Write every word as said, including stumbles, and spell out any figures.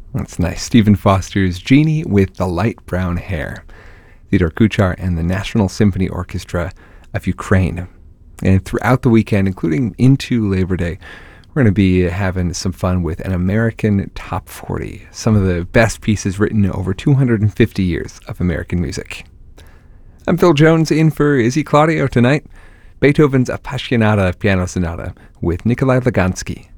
That's nice. Stephen Foster's Genie with the Light Brown Hair. Theodore Kuchar and the National Symphony Orchestra of Ukraine. And throughout the weekend, including into Labor Day, we're going to be having some fun with an American Top forty. Some of the best pieces written over two hundred fifty years of American music. I'm Phil Jones in for Izzy Claudio tonight. Beethoven's Appassionata Piano Sonata with Nikolai Lugansky.